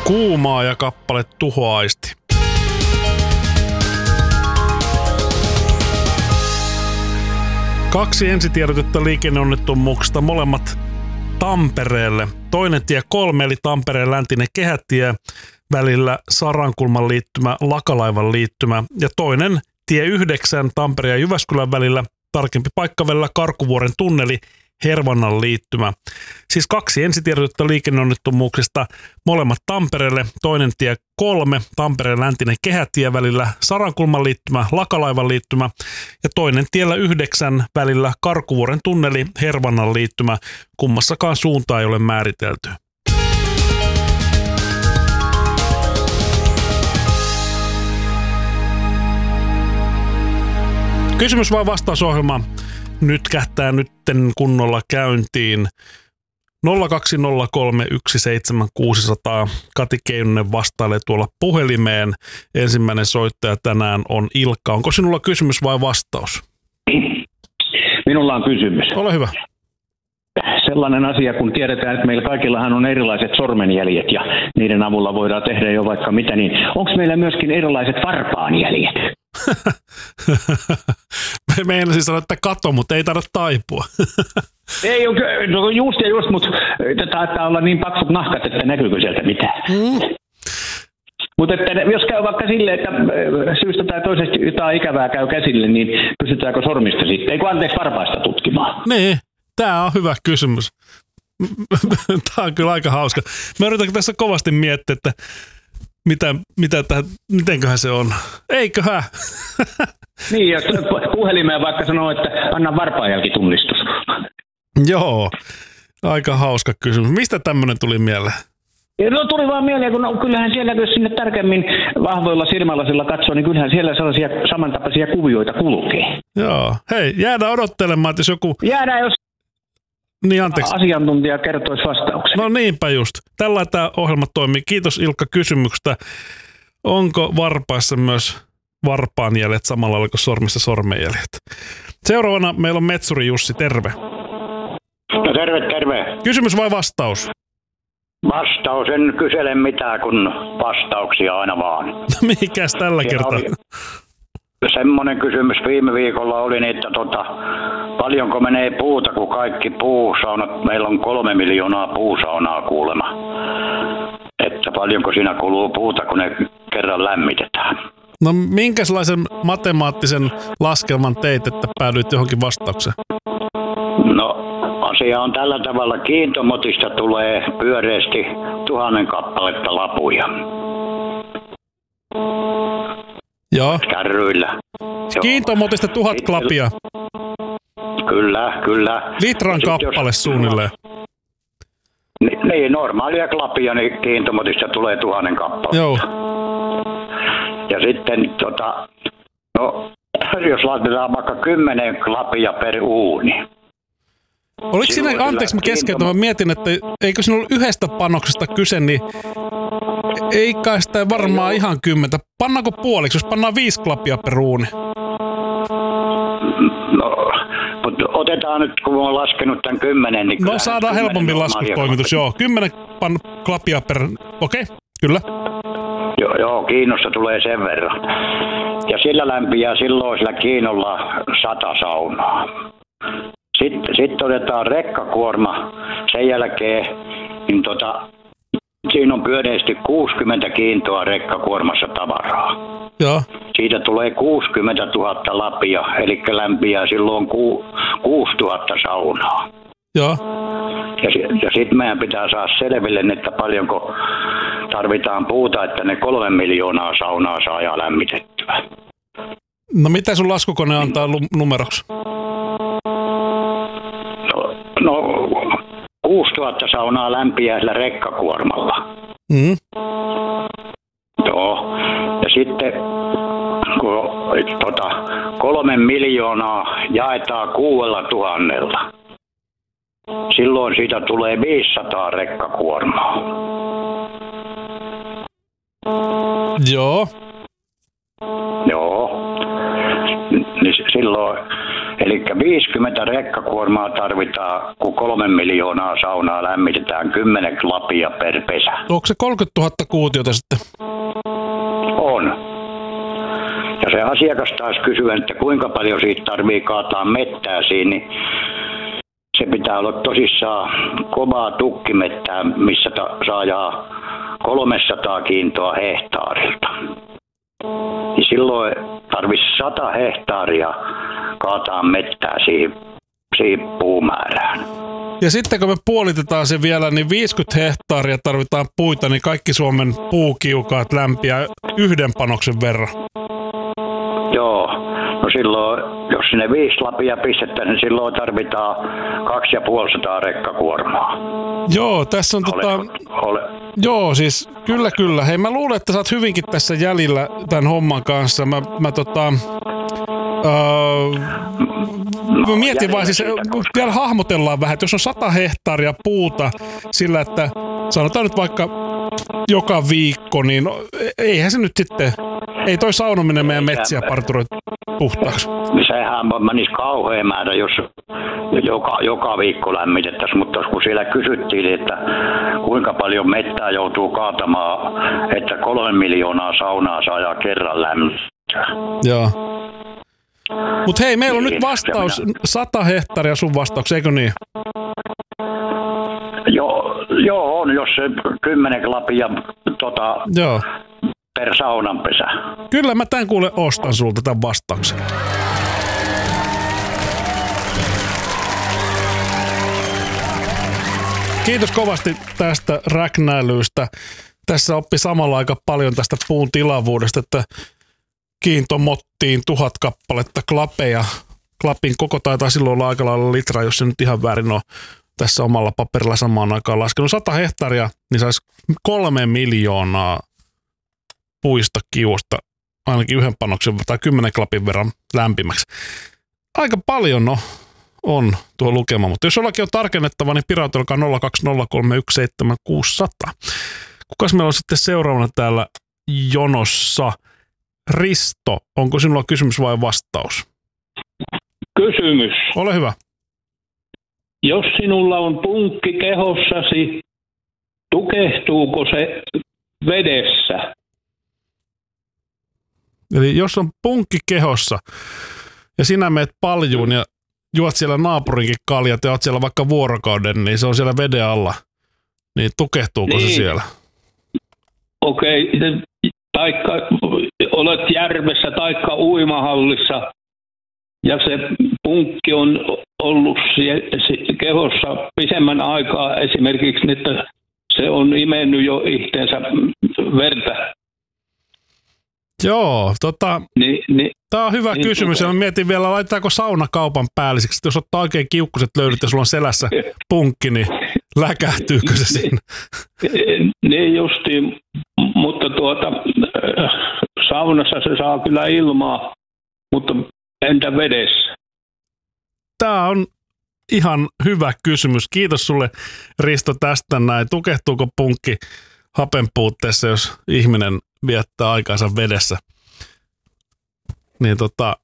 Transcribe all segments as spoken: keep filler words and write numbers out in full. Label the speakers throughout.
Speaker 1: Kuumaa ja kappale Tuhoaisti. Kaksi ensitiedotetta liikenneonnettomuuksista, molemmat Tampereelle. Toinen tie kolme, eli Tampereen läntinen kehätie, välillä Sarankulman liittymä, Lakalaivan liittymä. Ja toinen tie yhdeksän, Tampereen ja Jyväskylän välillä, tarkempi paikka välillä Karkuvuoren tunneli, Hervannan liittymä. Siis kaksi ensitiedotetta liikenneonnettomuuksista, molemmat Tampereelle. Toinen tie kolme, Tampereen läntinen kehätie välillä Sarankulman liittymä, Lakalaivan liittymä. Ja toinen tiellä yhdeksän välillä Karkuvuoren tunneli, Hervannan liittymä. Kummassakaan suuntaa ei ole määritelty. Kysymys vai vastausohjelma nyt kähtää nytten kunnolla käyntiin. nolla kaksi nolla kolme yksi seitsemän kuusi nolla nolla. Kati Keinonen vastailee tuolla puhelimeen. Ensimmäinen soittaja tänään on Ilkka. Onko sinulla kysymys vai vastaus?
Speaker 2: Minulla on kysymys.
Speaker 1: Ole hyvä.
Speaker 2: Sellainen asia, kun tiedetään, että meillä kaikillahan on erilaiset sormenjäljet ja niiden avulla voidaan tehdä jo vaikka mitä, niin onko meillä myöskin erilaiset varpaanjäljet?
Speaker 1: Meinasin sanoa, että kato, mutta ei tarvitse taipua.
Speaker 2: Ei, no just ja just, mutta taitaa olla niin paksut nahkat, että näkyykö sieltä mitään. Mm. Mutta jos käy vaikka silleen, että syystä tai toisesta jotain ikävää käy käsille, niin pystytäänkö sormista sitten? Ei kun anteeksi varpaista tutkimaan.
Speaker 1: Niin, tämä on hyvä kysymys. Tämä on kyllä aika hauska. Mä yritän tässä kovasti miettiä, että mitä, mitä tähän, mitenköhän se on. Eiköhän?
Speaker 2: Niin, jos puhelimeen vaikka sanoo, että anna varpaanjälkitunnistus.
Speaker 1: Joo, aika hauska kysymys. Mistä tämmöinen tuli mieleen?
Speaker 2: No tuli vaan mieleen, kun no, kyllähän siellä, jos sinne tarkemmin vahvoilla silmälasilla katsoo, niin kyllähän siellä sellaisia samantapaisia kuvioita kulkee.
Speaker 1: Joo, hei, jäädään odottelemaan, että jos joku...
Speaker 2: Jäädään, jos
Speaker 1: niin, anteeksi.
Speaker 2: Asiantuntija kertoisi vastauksen.
Speaker 1: No niinpä just. Tällä tämä ohjelma toimii. Kiitos Ilkka kysymyksestä. Onko varpaissa myös varpaanjäljet samalla lailla kuin sormissa sormenjäljet? Seuraavana meillä on Metsuri Jussi, terve.
Speaker 3: No terve, terve.
Speaker 1: Kysymys vai vastaus?
Speaker 3: Vastaus, en kysele mitään, kun vastauksia aina vaan.
Speaker 1: Mikäs tällä
Speaker 3: Siellä
Speaker 1: kertaa?
Speaker 3: Semmoinen kysymys viime viikolla oli, niin että tota, paljonko menee puuta, kun kaikki puusaunat, meillä on kolme miljoonaa puusaunaa kuulemma. Että paljonko siinä kuluu puuta, kun ne kerran lämmitetään.
Speaker 1: No minkälaisen matemaattisen laskelman teit, että päädyit johonkin vastaukseen?
Speaker 3: No asia on tällä tavalla, kiintomotista tulee pyöreästi tuhannen kappaletta lapuja.
Speaker 1: Joo.
Speaker 3: Kärryillä.
Speaker 1: Kiintomotista tuhat Sitten, klapia.
Speaker 3: Kyllä, kyllä.
Speaker 1: Litran kappale jos, suunnilleen.
Speaker 3: Niin, niin, normaalia klapia, niin kiintomotista tulee tuhannen kappaletta.
Speaker 1: Joo.
Speaker 3: Ja sitten, tota, no, jos laitetaan vaikka kymmenen klapia per uuni.
Speaker 1: Oliko siinä, anteeksi mä keskeytän, mä mietin, että eikö sinulla ollut yhdestä panoksesta kyse, niin ei kai sitä varmaan ihan kymmentä. Pannaanko puoliksi, jos pannaan viisi klapia per uuni?
Speaker 3: No, mutta otetaan nyt, kun olen laskenut tämän kymmenen, niin
Speaker 1: no saadaan helpompi laskutoimitus, joo. Kymmenen pan klapia per, okei, okay, kyllä.
Speaker 3: Joo, joo, kiinnosta tulee sen verran. Ja sillä lämpiää silloin sillä kiinnolla sata saunaa. Sitten, sitten otetaan rekkakuorma, sen jälkeen niin tota, siinä on pyöreästi kuusikymmentä kiintoa rekkakuormassa tavaraa.
Speaker 1: Joo.
Speaker 3: Siitä tulee kuusikymmentätuhatta lapia, eli lämpiää silloin ku, kuusituhatta saunaa.
Speaker 1: Joo.
Speaker 3: Ja, ja sitten meidän pitää saada selville, että paljonko tarvitaan puuta, että ne kolme miljoonaa saunaa saa lämmitettyä.
Speaker 1: No mitä sun laskukone antaa numeroksi?
Speaker 3: No, kuusituhatta saunaa lämpiää sillä rekkakuormalla.
Speaker 1: Mm.
Speaker 3: Joo. Ja sitten kun tota, kolme miljoonaa jaetaan kuudella tuhannella. Silloin siitä tulee viisisataa rekkakuormaa.
Speaker 1: Joo.
Speaker 3: Joo. Niin silloin, Eli viisikymmentä rekkakuormaa tarvitaan, kun kolme miljoonaa saunaa lämmitetään, kymmenen lapia per pesä.
Speaker 1: Onko se kolmekymmentätuhatta kuutiota sitten?
Speaker 3: On. Ja se asiakas taas kysyy, että kuinka paljon siitä tarvii kaataa mettää siinä, niin se pitää olla tosissaan kovaa tukkimettää, missä ta- saadaan kolmesataa kiintoa hehtaarilta. Ja silloin tarvitsisi sata hehtaaria kaataa mettää siihen, siihen puumäärään.
Speaker 1: Ja sitten kun me puolitetaan se vielä, niin viisikymmentä hehtaaria tarvitaan puita, niin kaikki Suomen puukiukaat lämpiää yhden panoksen verran.
Speaker 3: Joo, no silloin, jos sinne viisi lapia pistetään, niin silloin tarvitaan kaksi ja puolisataa rekkakuormaa.
Speaker 1: Joo, tässä on tota...
Speaker 3: Ole.
Speaker 1: Joo, siis kyllä kyllä. Hei, mä luulen, että sä oot hyvinkin tässä jäljellä tämän homman kanssa. Mä, mä tota... Öö, mä mietin vaan, siis vielä hahmotellaan vähän, että jos on sata hehtaaria puuta sillä, että sanotaan nyt vaikka joka viikko, niin eihän se nyt sitten, ei toi saunominen meidän metsiä parturoi puhtaaksi.
Speaker 3: Sehän menisi kauhean määrä, jos joka, joka viikko lämmitettäisiin, mutta kun siellä kysyttiin, että kuinka paljon mettää joutuu kaatamaan, että kolme miljoonaa saunaa saa kerran lämmittää.
Speaker 1: Joo. Mut hei, meillä on nyt vastaus, sata hehtaaria sun vastauksia, eikö niin?
Speaker 3: Joo, joo on, jos se kymmenen lapia tota,
Speaker 1: joo.
Speaker 3: per saunanpesä.
Speaker 1: Kyllä mä tän kuule ostan sulta tämän vastauksen. Kiitos kovasti tästä räknäilystä. Tässä oppi samalla aika paljon tästä puun tilavuudesta, että kiintomottiin tuhat kappaletta klapeja. Klapin koko taitaa silloin olla aika lailla litra, jos se nyt ihan väärin on tässä omalla paperilla samaan aikaan laskenut. Sata hehtaaria, niin saisi kolme miljoonaa puista kiuosta ainakin yhden panoksen tai kymmenen klapin verran lämpimäksi. Aika paljon no, on tuo lukema, mutta jos jollakin on tarkennettava, niin pirautelkaa nolla kaksi nolla kolme yksi seitsemän kuusi nolla nolla. Kukas meillä on sitten seuraavana täällä jonossa? Risto, onko sinulla kysymys vai vastaus?
Speaker 4: Kysymys.
Speaker 1: Ole hyvä.
Speaker 4: Jos sinulla on punkki kehossasi, tukehtuuko se vedessä?
Speaker 1: Eli jos on punkki kehossa ja sinä meet paljuun ja juot siellä naapurinkin kaljat ja oot siellä vaikka vuorokauden, niin se on siellä veden alla. Niin tukehtuuko niin. se siellä?
Speaker 4: Okei, okay. Taikka olet järvessä taikka uimahallissa ja se punkki on ollut kehossa pisemmän aikaa esimerkiksi, että se on imennyt jo itseensä verta.
Speaker 1: Joo, tota,
Speaker 4: ni, ni,
Speaker 1: tämä on hyvä niin, kysymys. Ja mä mietin vielä, laitetaanko sauna kaupan päälliseksi. Jos ottaa oikein kiukkuset löydyt ja sulla on selässä punkki, niin läkähtyykö se siinä?
Speaker 4: Niin justiin, mutta tuota, saunassa se saa kyllä ilmaa, mutta entä vedessä?
Speaker 1: Tämä on ihan hyvä kysymys. Kiitos sulle, Risto, tästä näin. Tukehtuuko punkki hapen puutteessa, jos ihminen viettää aikaansa vedessä? Niin tota,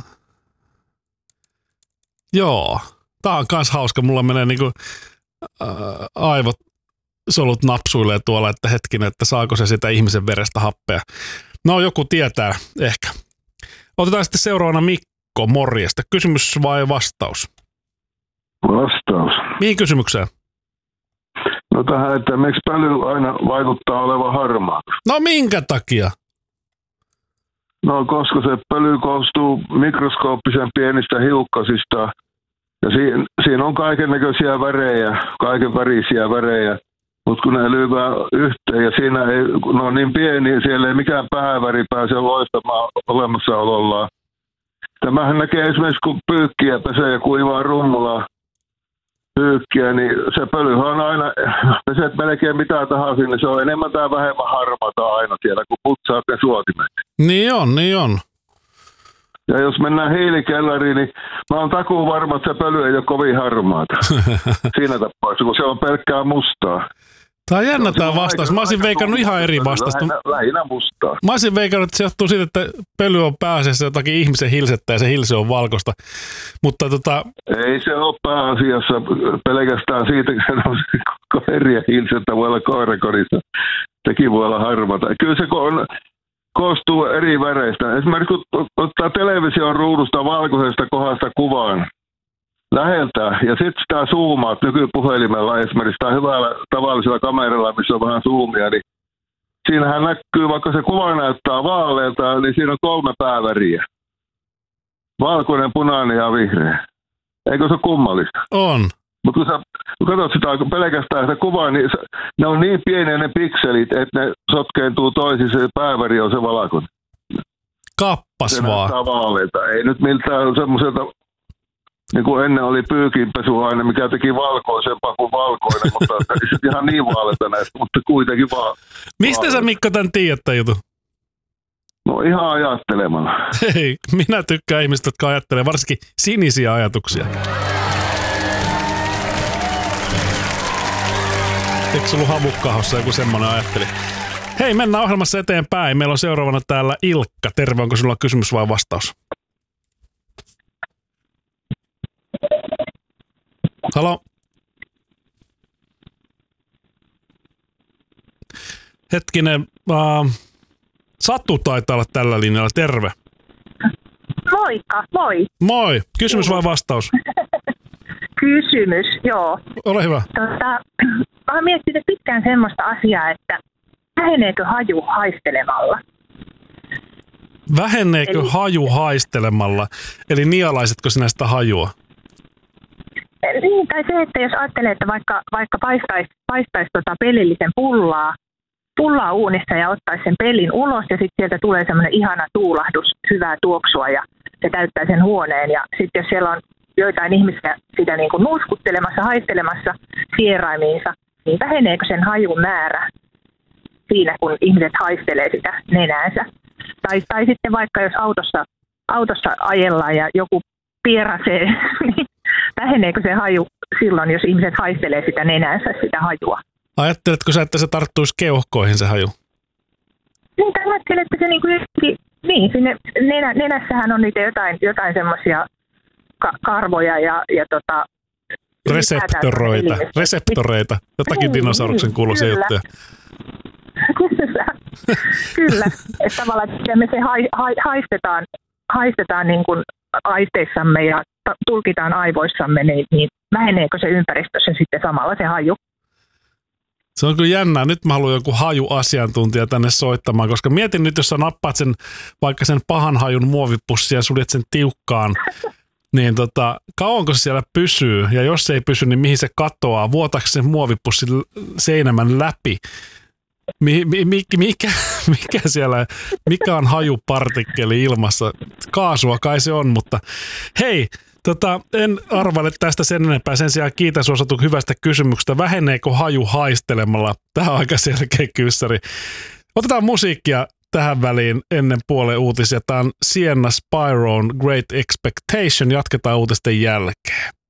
Speaker 1: joo, tää on kans hauska. Mulla menee niinku ää, aivot, solut napsuilee tuolla, että hetkinen, että saako se sitä ihmisen verestä happea. No joku tietää ehkä. Otetaan sitten seuraavana Mikko, morjesta. Kysymys vai vastaus?
Speaker 5: Vastaus.
Speaker 1: Mihin kysymykseen?
Speaker 5: No tähän, että miksi pöly aina vaikuttaa olevan harmaa?
Speaker 1: No minkä takia?
Speaker 5: No koska se pöly koostuu mikroskooppisen pienistä hiukkasista ja siinä, siinä on kaikennäköisiä värejä, kaiken värisiä värejä, mutta kun ne lyövää yhteen ja siinä ei, ne on niin pieni, siellä ei mikään pääväri pääse loistamaan olemassaolollaan. Tämähän näkee esimerkiksi, kun pyykkiä pesee ja kuivaa rummulaa pyykkiä, niin se pölyhän on aina, peset melkein mitä tahansa, niin se on enemmän tai vähemmän harmaata aina siellä, kun putsaat ne suotimet.
Speaker 1: Niin on, niin on.
Speaker 5: Ja jos mennään hiilikellariin, niin mä oon takuun varma, että se pöly ei ole kovin harmaata siinä tapauksessa, kun se on pelkkää mustaa.
Speaker 1: Tämä on jännä tämä vastaus. Mä olisin veikannut ihan eri vastausta.
Speaker 5: Lähinnä, lähinnä mustaa.
Speaker 1: Mä olisin veikannut, että se johtuu siitä, että pöly on pääasiassa jotakin ihmisen hilsettä ja se hilse on valkoista. Mutta tota...
Speaker 5: Ei se ole pääasiassa pelkästään siitä, että se on koiria hilsettä, voi olla koirakodissa. Sekin voi olla harvata. Kyllä se on, koostuu eri väreistä. Esimerkiksi kun ottaa television ruudusta valkoisesta kohdasta kuvaan läheltä ja sitten sitä zoomaat nykypuhelimella esimerkiksi tai hyvällä tavallisella kameralla, missä on vähän zoomia, niin siinähän näkyy, vaikka se kuva näyttää vaaleelta, niin siinä on kolme pääväriä. Valkoinen, punainen ja vihreä. Eikö se ole kummallista?
Speaker 1: On.
Speaker 5: Mutta kun sä katsot sitä pelkästään sitä kuvaa, niin se, ne on niin pieniä ne pikselit, että ne sotkeentuu toisiin, se pääväri on se valkoinen.
Speaker 1: Kappas
Speaker 5: se
Speaker 1: vaan.
Speaker 5: näyttää vaaleelta. Ei nyt miltään semmoiselta, niin kuin ennen oli pyykinpesuaine, mikä teki valkoisempaa kuin valkoinen, mutta ei se ihan niin vaaleita näistä, mutta kuitenkin vaan.
Speaker 1: Mistä vaaleita. Sä Mikko tän tiedät tän jutun?
Speaker 5: No ihan ajattelemalla.
Speaker 1: Hei, minä tykkään ihmistä, jotka ajattelee varsinkin sinisiä ajatuksia. Eikö se ollut havukkahossa joku semmoinen ajatteli? Hei, mennään ohjelmassa eteenpäin. Meillä on seuraavana täällä Ilkka. Terve, onko sinulla kysymys vai vastaus? Halo? Hetkinen, äh, Satu taitaa olla tällä linjalla. Terve.
Speaker 6: Moikka, moi.
Speaker 1: Moi. Kysymys vai vastaus?
Speaker 6: Kysymys, joo.
Speaker 1: Ole hyvä.
Speaker 6: Tota, mä oon miettinyt pitkään semmoista asiaa, että väheneekö haju haistelemalla?
Speaker 1: Väheneekö Eli... haju haistelemalla? Eli nialaisetko sinä sitä hajua?
Speaker 6: Niin, tai se, että jos ajattelee, että vaikka, vaikka paistaisi, paistaisi tota pelillisen pullaa, pullaa uunissa ja ottaisi sen pelin ulos ja sitten sieltä tulee semmoinen ihana tuulahdus, hyvää tuoksua ja se täyttää sen huoneen. Ja sitten jos siellä on joitain ihmisiä sitä niin kuin nuuskuttelemassa, haistelemassa sieraimiinsa, niin väheneekö sen hajun määrä siinä, kun ihmiset haistelee sitä nenäänsä? Tai, tai sitten vaikka jos autossa, autossa ajellaan ja joku pierasee, niin väheneekö se haju silloin, jos ihmiset haistelee sitä nenäänsä, sitä hajua?
Speaker 1: Ajatteletko sä, että se tarttuisi keuhkoihin se haju?
Speaker 6: Niin, tai ajattelen, että se niin kuin, niin, sinne nenä, nenässähän on niitä jotain, jotain semmoisia ka- karvoja ja, ja tota...
Speaker 1: Reseptoroita, reseptoreita. Jotakin niin, dinosauruksen kuuluisia juttuja.
Speaker 6: Kyllä, kyllä. Että tavallaan että me se hai, hai, haistetaan, haistetaan niin kuin aisteissamme ja tulkitaan aivoissamme, niin, niin väheneekö se ympäristössä sitten samalla se haju?
Speaker 1: Se on kyllä jännää. Nyt mä haluan joku hajuasiantuntija tänne soittamaan, koska mietin nyt, jos sä nappaat sen, vaikka sen pahan hajun muovipussia ja suljet sen tiukkaan, niin tota, kauanko se siellä pysyy? Ja jos se ei pysy, niin mihin se katoaa? Vuotaako se muovipussi seinämän läpi? Mi, mi, mikä, mikä siellä, mikä on hajupartikkeli ilmassa? Kaasua kai se on, mutta hei, tota, en arvaile tästä sen enempää. Sen sijaan kiitän sinua Satu hyvästä kysymyksestä. Väheneekö haju haistelemalla? Tämä on aika selkeä kyssäri. Otetaan musiikkia tähän väliin ennen puolen uutisia. Tämä on Sienna Spyron Great Expectation. Jatketaan uutisten jälkeen.